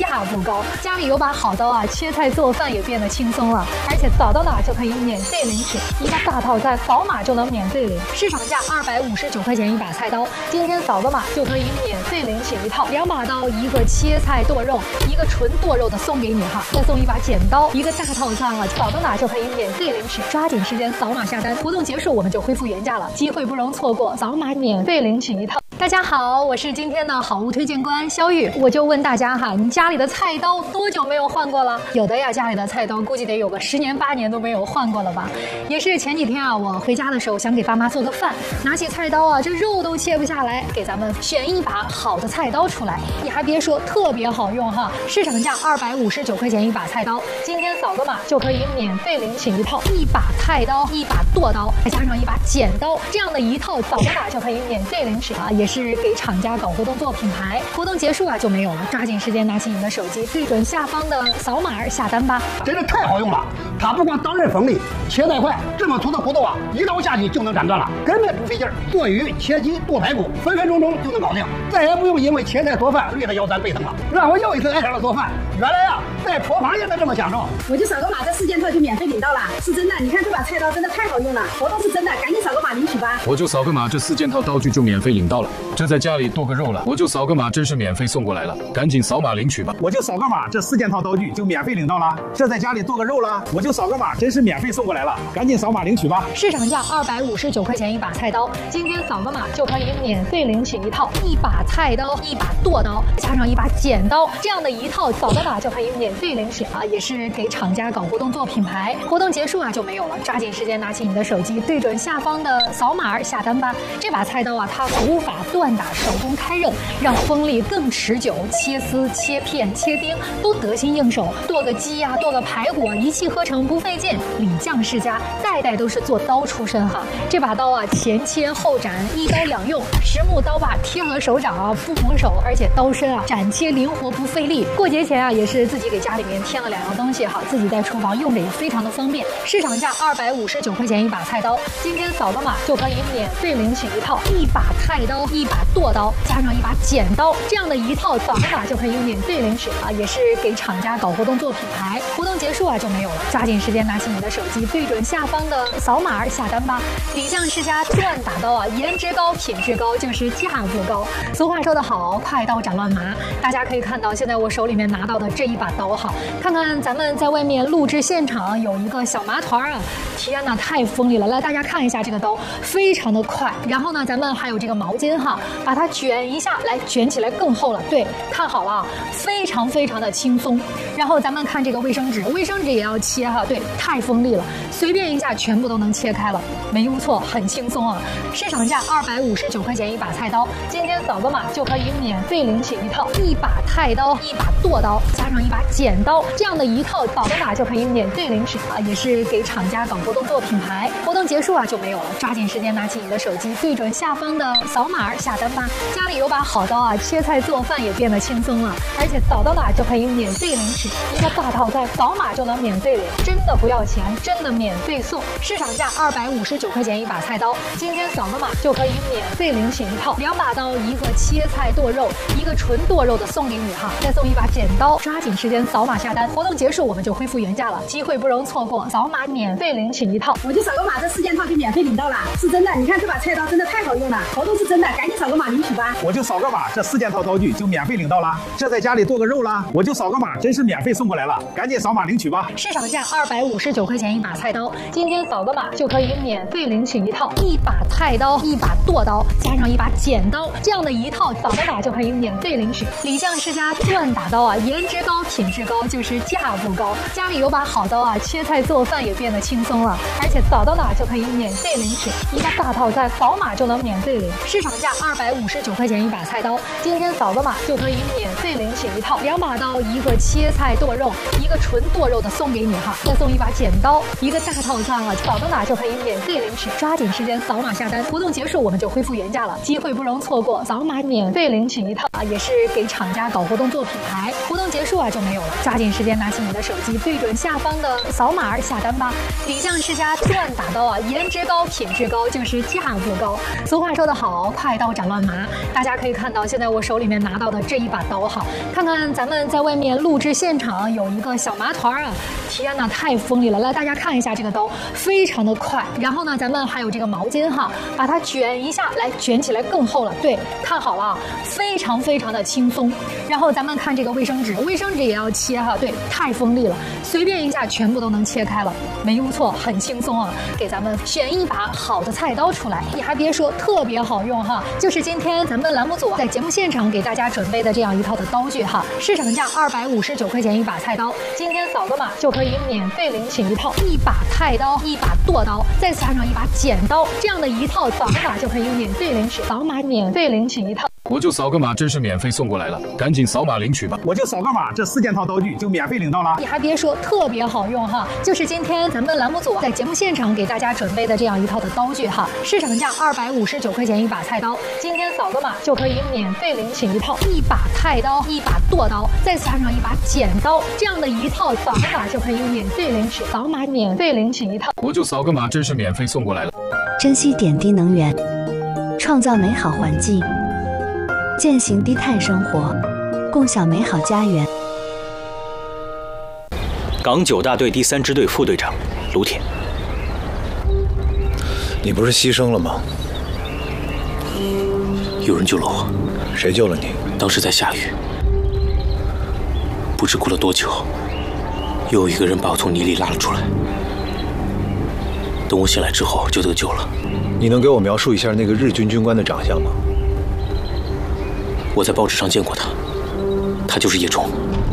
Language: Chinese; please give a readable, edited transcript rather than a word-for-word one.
价不高，家里有把好刀啊，切菜做饭也变得轻松了。而且扫到哪就可以免费领取一个大套餐，扫码就能免费领。市场价259块钱一把菜刀，今天扫个码就可以免费领取一套2把刀，一个切菜剁肉，一个纯剁肉的送给你哈，再送一把剪刀，一个大套餐了，扫到哪就可以免费领取。抓紧时间扫码下单，活动结束我们就恢复原价了，机会不容错过，扫码免费领取一套。大家好，我是今天的好物推荐官肖玉，我就问大家哈，你家里的菜刀多久没有换过了？有的呀，家里的菜刀估计得有个10年8年都没有换过了吧？也是前几天啊，我回家的时候想给爸妈做个饭，拿起菜刀啊，这肉都切不下来，给咱们选一把好的菜刀出来。你还别说，特别好用哈！市场价259块钱一把菜刀，今天扫个码就可以免费领取一套，1把菜刀、1把剁刀，再加上1把剪刀，这样的一套扫个码就可以免费领取啊！也是给厂家搞活动做品牌，活动结束啊就没有了，抓紧时间拿起你的手机，对准下方的扫码下单吧！ 真是太好用了，它不光刀刃锋利，切得快，这么粗的骨头啊，一刀下去就能斩断了，根本不费劲儿。剁鱼、切鸡、剁排骨，分分钟钟就能搞定，再也不用因为切菜做饭累得腰酸背疼了，让我又一次爱上了做饭。原来呀，在厨房也能这么享受。 我就扫个码，这4件套就免费领到了，是真的。你看这把菜刀真的太好用了，活动是真的，赶紧扫个码领取吧。 我就扫个码，这4件套刀具就免费领到了。这在家里剁个肉了，我就扫个码，真是免费送过来了，赶紧扫码领取吧。 我就扫个码，这4件套刀具就免费领到了。这在家里剁个肉了，我就扫个码，真是免费送过来了，赶紧扫码领取吧。 市场价259块钱一把菜刀，今天扫个码就可以免费领取一套1把菜刀、1把剁刀，加上1把剪刀，这样的一套扫个码就可以免费领取啊！也是给厂家搞活动做品牌，活动结束啊就没有了，抓紧时间拿起你的手机，对准下方的扫码下单吧。这把菜刀啊，它古法锻打，手工开刃，让锋利更持久，切丝、切片、切丁都得心应手。剁个鸡呀、剁个排骨啊，一气呵成，不费劲。李将世家代代都是做刀出身哈。这把刀啊，前切后斩，一刀两用，实木刀把贴合手掌啊，不缝手，而且刀身啊斩切灵活不费力。过节前啊，也是自己给家里面添了2样东西哈，自己在厨房用着也非常的方便。市场价259块钱一把菜刀，今天扫个码就可以免费领取一套1把菜刀、1把剁刀，加上1把剪刀，这样的一套扫个码就可以免费领取啊！也是给厂家搞活动做品牌，活动结束啊就没有了，抓紧时间拿起你的手机，对准下方的扫码下单吧。李将世家锻打刀啊，颜值高、品质高，就是价不高。俗话说得好，快刀斩乱麻。大家可以看到，现在我手里面拿到的这一把刀哈，看看咱们在外面录制现场有一个小麻团啊，天哪，太锋利了！来，大家看一下这个刀，非常的快。然后呢，咱们还有这个毛巾哈，把它卷一下，来卷起来更厚了。对，看好了啊，非常非常的轻松。然后咱们看这个卫生纸，卫生纸也要切哈，对，太锋利了，随便一下全部都能切开了，没误错，很轻松啊。市场价259块钱一把菜刀，今天扫个码就可以免费领取一套1把菜刀、1把剁刀，加上1把剪刀，这样的一套扫个码就可以免费领取啊！也是给厂家搞活动做品牌，活动结束啊就没有了，抓紧时间拿起你的手机，对准下方的扫码下单吧。家里有把好刀啊，切菜做饭也变得轻松了，而且扫到哪就可以免费领取一个大套餐，扫码就能免费领，真的不要钱，真的免费送。市场价259块钱一把菜刀，今天扫个码就可以免费领取一套2把刀，一个切菜剁肉，一个纯剁肉的送给你哈，再送1把剪刀。抓紧时间扫码下单，活动结束我们就恢复原价了，机会不容错过，扫码免费领取一套。 我就扫个码，这4件套就免费领到了，是真的。你看这把菜刀真的太好用了，活动是真的，赶紧扫个码领取吧。 我就扫个码，这4件套刀具就免费领到了。这在家里剁个肉了，我就扫个码，真是免费送过来了，赶紧扫码领取吧。 市场价259块钱一把菜刀，今天扫个码就可以免费领取一套1把菜刀、1把剁刀，加上1把剪刀，这样的一套扫个码就可以免费领取。李将世家锻打刀啊，颜值高、品质高，就是价不高。家里有把好刀啊，切菜做饭也变得轻松了，而且扫到哪就可以免费领取一个大套餐，扫码就能免费领。市场价259块钱一把菜刀，今天扫个码就可以免费领取一套2把刀，一个切菜菜剁肉，一个纯剁肉的送给你哈，再送一把剪刀，一个大套餐了，扫个码就可以免费领取，抓紧时间扫码下单，活动结束我们就恢复原价了，机会不容错过，扫码免费领取一套啊，也是给厂家搞活动做品牌，活动结束啊就没有了，抓紧时间拿起你的手机，对准下方的扫码下单吧。李酱世家锻打刀啊，颜值高，品质高，就是价格高。俗话说得好，快刀斩乱麻。大家可以看到，现在我手里面拿到的这一把刀哈，看看咱们在外面录制现场有一个小麻团啊，天哪，太锋利了！来，大家看一下这个刀，非常的快。然后呢，咱们还有这个毛巾哈，把它卷一下，来卷起来更厚了。对，看好了啊，非常非常的轻松。然后咱们看这个卫生纸，卫生纸也要切哈，对，太锋利了，随便一下全部都能切开了，没有错，很轻松啊。给咱们选一把好的菜刀出来，你还别说，特别好用哈。就是今天咱们栏目组在节目现场给大家准备的这样一套的刀具哈，市场价259块钱一把菜刀，今天扫个码就可以免费领取一套，一把菜刀，一把剁刀，再加上一把剪刀，这样的一套扫个码就可以免费领取，扫码免费领取一套。 我就扫个码，真是免费送过来了，赶紧扫码领取吧。 我就扫个码，这4件套刀具就免费领到了。 你还别说，特别好用哈。就是今天咱们栏目组在节目现场给大家准备的这样一套的刀具哈，市场价259块钱一把菜刀，今天扫个码就可以免费领取一套，一把菜刀，一把剁刀，再加上一把剪刀，这样的一套扫个码就可以免费领取，扫码免费领取一套。 我就扫个码，真是免费送过来了。 珍惜点滴能源，创造美好环境，践行低碳生活，共享美好家园。 港9大队第3支队副队长卢铁， 你不是牺牲了吗？ 有人救了我。 谁救了你？ 当时在下雨，不知过了多久，又有一个人把我从泥里拉了出来。等我醒来之后，就得救了。 你能给我描述一下那个日军军官的长相吗？ 我在报纸上见过他，他就是叶冲。